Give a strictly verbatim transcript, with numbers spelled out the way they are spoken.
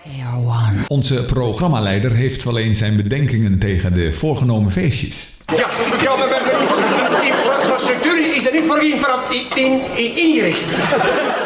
Onze programmaleider heeft wel eens zijn bedenkingen tegen de voorgenomen feestjes. Ja, ja maar, maar, maar die infrastructuur is er niet voor in, in, in, ingericht.